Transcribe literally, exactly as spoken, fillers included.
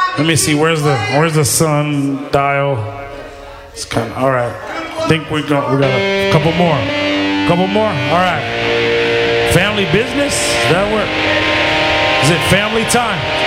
Let me see. Where's the Where's the sun dial? It's kind of all right. I think we got we got a couple more. Couple more. All right. Family business. Does that work? Is it family time?